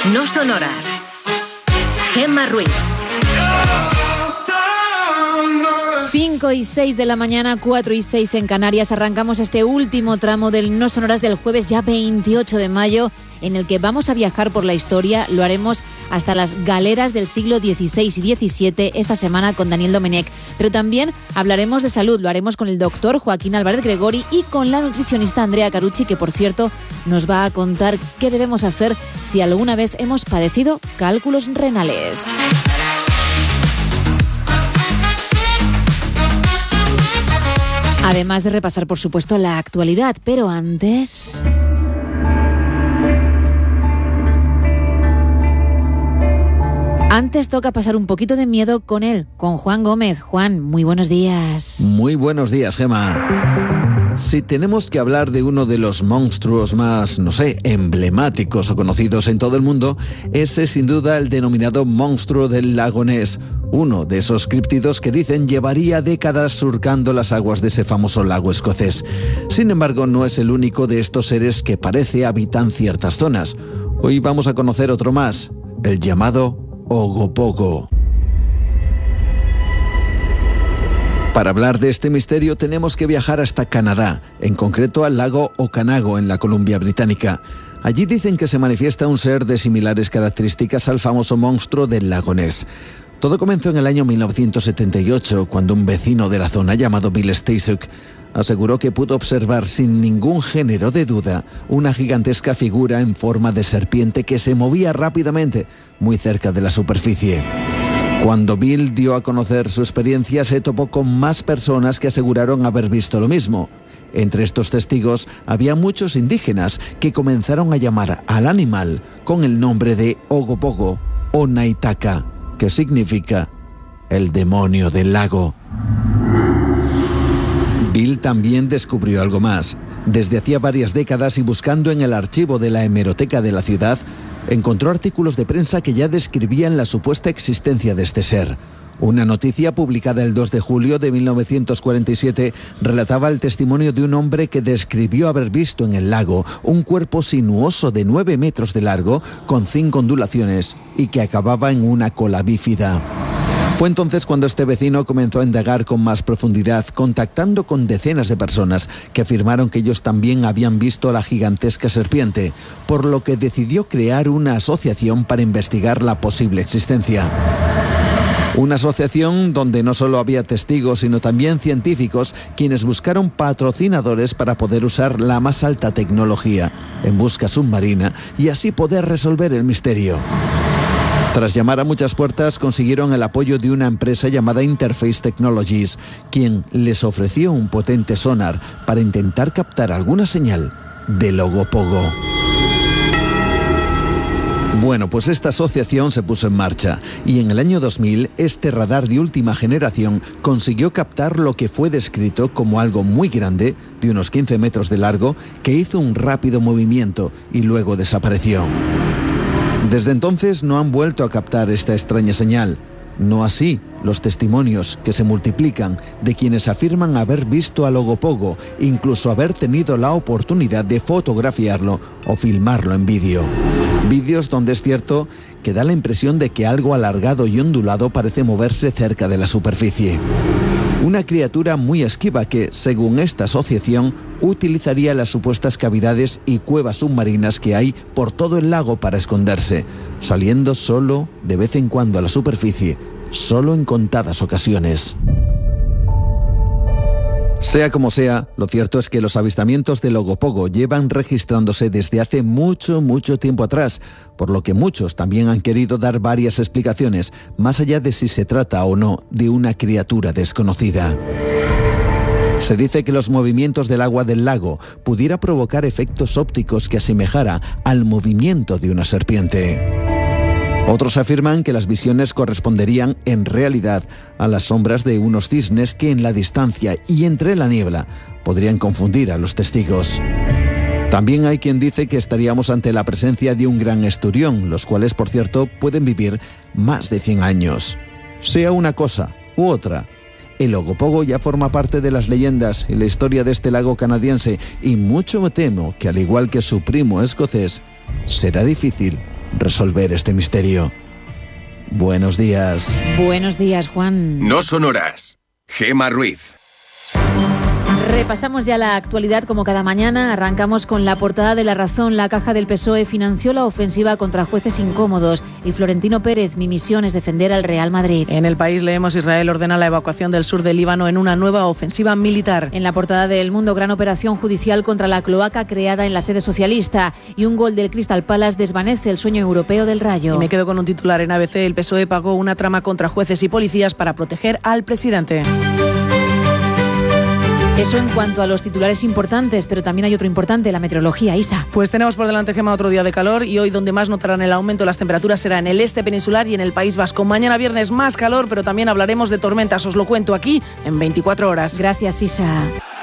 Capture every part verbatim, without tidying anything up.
No sonoras. Gemma Ruiz. cinco y seis de la mañana, cuatro y seis en Canarias. Arrancamos este último tramo del No Sonoras del jueves, ya veintiocho de mayo, en el que vamos a viajar por la historia. Lo haremos hasta las galeras del siglo dieciséis y diecisiete esta semana con Daniel Domenech. Pero también hablaremos de salud. Lo haremos con el doctor Joaquín Álvarez Gregori y con la nutricionista Andrea Carucci, que por cierto nos va a contar qué debemos hacer si alguna vez hemos padecido cálculos renales. Además de repasar, por supuesto, la actualidad, pero antes... Antes toca pasar un poquito de miedo con él, con Juan Gómez. Juan, muy buenos días. Muy buenos días, Gemma. Si tenemos que hablar de uno de los monstruos más, no sé, emblemáticos o conocidos en todo el mundo, ese es sin duda el denominado monstruo del lago Ness. Uno de esos críptidos que dicen llevaría décadas surcando las aguas de ese famoso lago escocés. Sin embargo, no es el único de estos seres que parece habitan ciertas zonas. Hoy vamos a conocer otro más, el llamado Ogopogo. Para hablar de este misterio tenemos que viajar hasta Canadá, en concreto al lago Okanago en la Columbia Británica. Allí dicen que se manifiesta un ser de similares características al famoso monstruo del lago Ness. Todo comenzó en el año mil novecientos setenta y ocho, cuando un vecino de la zona llamado Bill Stasuk aseguró que pudo observar sin ningún género de duda una gigantesca figura en forma de serpiente que se movía rápidamente muy cerca de la superficie. Cuando Bill dio a conocer su experiencia, se topó con más personas que aseguraron haber visto lo mismo. Entre estos testigos había muchos indígenas que comenzaron a llamar al animal con el nombre de Ogopogo o Naitaka, que significa el demonio del lago. Bill también descubrió algo más. Desde hacía varias décadas y buscando en el archivo de la hemeroteca de la ciudad, encontró artículos de prensa que ya describían la supuesta existencia de este ser. Una noticia publicada el dos de julio de mil novecientos cuarenta y siete relataba el testimonio de un hombre que describió haber visto en el lago un cuerpo sinuoso de nueve metros de largo con cinco ondulaciones y que acababa en una cola bífida. Fue entonces cuando este vecino comenzó a indagar con más profundidad, contactando con decenas de personas que afirmaron que ellos también habían visto a la gigantesca serpiente, por lo que decidió crear una asociación para investigar la posible existencia. Una asociación donde no solo había testigos, sino también científicos, quienes buscaron patrocinadores para poder usar la más alta tecnología en busca submarina y así poder resolver el misterio. Tras llamar a muchas puertas, consiguieron el apoyo de una empresa llamada Interface Technologies, quien les ofreció un potente sonar para intentar captar alguna señal del Ogopogo. Bueno, pues esta asociación se puso en marcha y en el año dos mil este radar de última generación consiguió captar lo que fue descrito como algo muy grande, de unos quince metros de largo, que hizo un rápido movimiento y luego desapareció. Desde entonces no han vuelto a captar esta extraña señal. No así los testimonios que se multiplican de quienes afirman haber visto al Ogopogo, incluso haber tenido la oportunidad de fotografiarlo o filmarlo en vídeo. Vídeos donde es cierto que da la impresión de que algo alargado y ondulado parece moverse cerca de la superficie. Una criatura muy esquiva que, según esta asociación, utilizaría las supuestas cavidades y cuevas submarinas que hay por todo el lago para esconderse, saliendo solo de vez en cuando a la superficie, solo en contadas ocasiones. Sea como sea, lo cierto es que los avistamientos del Ogopogo llevan registrándose desde hace mucho, mucho tiempo atrás, por lo que muchos también han querido dar varias explicaciones, más allá de si se trata o no de una criatura desconocida. Se dice que los movimientos del agua del lago pudiera provocar efectos ópticos que asemejara al movimiento de una serpiente. Otros afirman que las visiones corresponderían en realidad a las sombras de unos cisnes que en la distancia y entre la niebla podrían confundir a los testigos. También hay quien dice que estaríamos ante la presencia de un gran esturión, los cuales, por cierto, pueden vivir más de cien años. Sea una cosa u otra, el Ogopogo ya forma parte de las leyendas y la historia de este lago canadiense y mucho me temo que, al igual que su primo escocés, será difícil resolver este misterio. Buenos días. Buenos días, Juan. No son horas. Gemma Ruiz. Repasamos ya la actualidad como cada mañana. Arrancamos con la portada de La Razón. La caja del P S O E financió la ofensiva contra jueces incómodos. Y Florentino Pérez, mi misión es defender al Real Madrid. En El País leemos: Israel ordena la evacuación del sur del Líbano en una nueva ofensiva militar. En la portada de El Mundo, gran operación judicial contra la cloaca creada en la sede socialista. Y un gol del Crystal Palace desvanece el sueño europeo del Rayo. Y me quedo con un titular en A B C. El P S O E pagó una trama contra jueces y policías para proteger al presidente. Eso en cuanto a los titulares importantes, pero también hay otro importante, la meteorología, Isa. Pues tenemos por delante, Gemma, otro día de calor, y hoy donde más notarán el aumento de las temperaturas será en el este peninsular y en el País Vasco. Mañana viernes más calor, pero también hablaremos de tormentas. Os lo cuento aquí en veinticuatro horas. Gracias, Isa.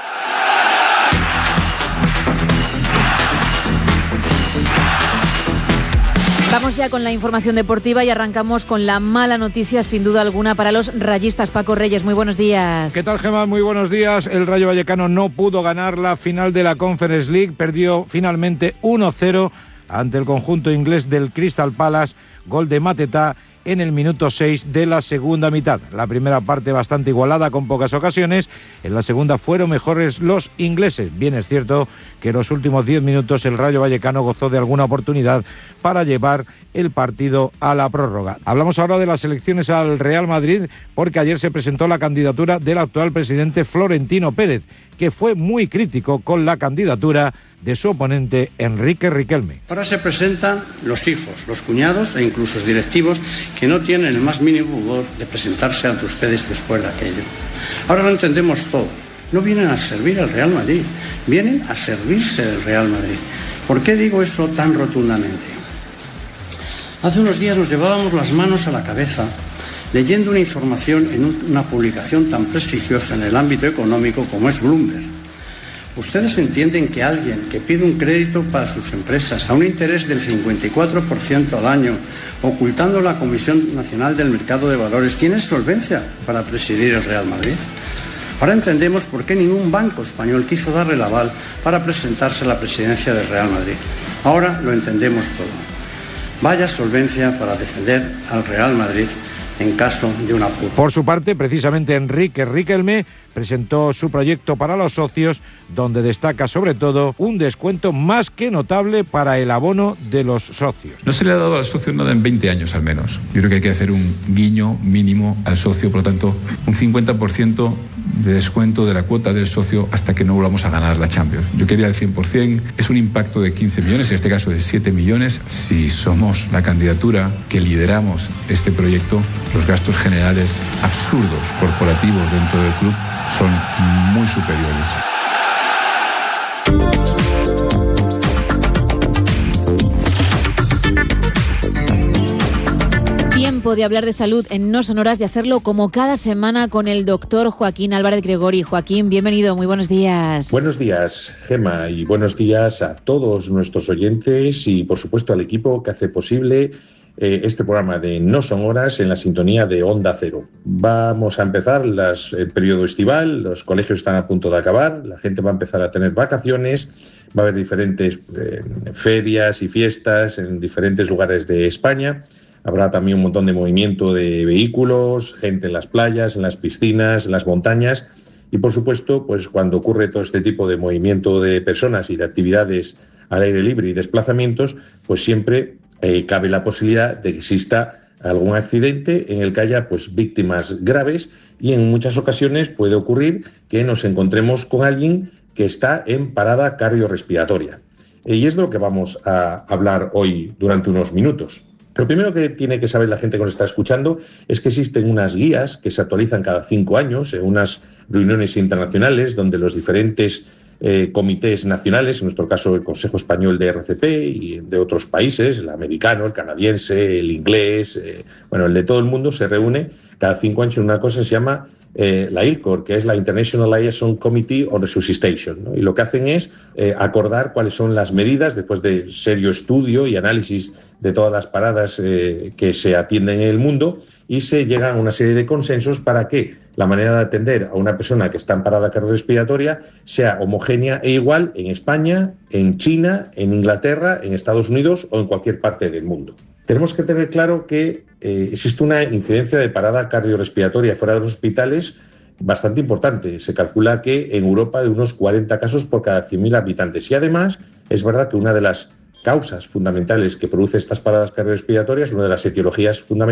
Vamos ya con la información deportiva y arrancamos con la mala noticia, sin duda alguna, para los rayistas. Paco Reyes, muy buenos días. ¿Qué tal, Gemma? Muy buenos días. El Rayo Vallecano no pudo ganar la final de la Conference League. Perdió finalmente uno cero ante el conjunto inglés del Crystal Palace. Gol de Mateta en el minuto seis de la segunda mitad. La primera parte bastante igualada, con pocas ocasiones. En la segunda fueron mejores los ingleses. Bien es cierto que en los últimos diez minutos el Rayo Vallecano gozó de alguna oportunidad para llevar el partido a la prórroga. Hablamos ahora de las elecciones al Real Madrid, porque ayer se presentó la candidatura del actual presidente Florentino Pérez, que fue muy crítico con la candidatura de su oponente Enrique Riquelme. Ahora se presentan los hijos, los cuñados e incluso los directivos que no tienen el más mínimo pudor de presentarse ante ustedes después de aquello. Ahora lo entendemos todo. No vienen a servir al Real Madrid, vienen a servirse del Real Madrid. ¿Por qué digo eso tan rotundamente? Hace unos días nos llevábamos las manos a la cabeza leyendo una información en una publicación tan prestigiosa en el ámbito económico como es Bloomberg. ¿Ustedes entienden que alguien que pide un crédito para sus empresas a un interés del cincuenta y cuatro por ciento al año, ocultando la Comisión Nacional del Mercado de Valores, tiene solvencia para presidir el Real Madrid? Ahora entendemos por qué ningún banco español quiso darle el aval para presentarse a la presidencia del Real Madrid. Ahora lo entendemos todo. Vaya solvencia para defender al Real Madrid en caso de un apuro. Por su parte, precisamente Enrique Riquelme presentó su proyecto para los socios, donde destaca sobre todo un descuento más que notable para el abono de los socios. No se le ha dado al socio nada en veinte años al menos. Yo creo que hay que hacer un guiño mínimo al socio, por lo tanto, un cincuenta por ciento de descuento de la cuota del socio hasta que no volvamos a ganar la Champions. Yo quería el cien por ciento, es un impacto de quince millones, en este caso de siete millones. Si somos la candidatura que lideramos este proyecto, los gastos generales absurdos corporativos dentro del club son muy superiores. Tiempo de hablar de salud en No Son Horas, de hacerlo como cada semana con el doctor Joaquín Álvarez Gregori. Joaquín, bienvenido, muy buenos días. Buenos días, Gemma, y buenos días a todos nuestros oyentes y, por supuesto, al equipo que hace posible eh, este programa de No Son Horas en la sintonía de Onda Cero. Vamos a empezar las, el periodo estival, los colegios están a punto de acabar, la gente va a empezar a tener vacaciones, va a haber diferentes eh, ferias y fiestas en diferentes lugares de España. Habrá también un montón de movimiento de vehículos, gente en las playas, en las piscinas, en las montañas y, por supuesto, pues cuando ocurre todo este tipo de movimiento de personas y de actividades al aire libre y desplazamientos, pues siempre eh, cabe la posibilidad de que exista algún accidente en el que haya pues víctimas graves y en muchas ocasiones puede ocurrir que nos encontremos con alguien que está en parada cardiorrespiratoria. Y es de lo que vamos a hablar hoy durante unos minutos. Lo primero que tiene que saber la gente que nos está escuchando es que existen unas guías que se actualizan cada cinco años en unas reuniones internacionales donde los diferentes eh, comités nacionales, en nuestro caso el Consejo Español de R C P y de otros países, el americano, el canadiense, el inglés, eh, bueno, el de todo el mundo se reúne cada cinco años en una cosa que se llama Eh, la I L C O R, que es la International Liaison Committee on Resuscitation, ¿no? Y lo que hacen es eh, acordar cuáles son las medidas después de serio estudio y análisis de todas las paradas eh, que se atienden en el mundo y se llegan a una serie de consensos para que la manera de atender a una persona que está en parada cardiorrespiratoria sea homogénea e igual en España, en China, en Inglaterra, en Estados Unidos o en cualquier parte del mundo. Tenemos que tener claro que eh, existe una incidencia de parada cardiorrespiratoria fuera de los hospitales bastante importante. Se calcula que en Europa de unos cuarenta casos por cada cien mil habitantes. Y además es verdad que una de las causas fundamentales que produce estas paradas cardiorrespiratorias, una de las etiologías fundamentales,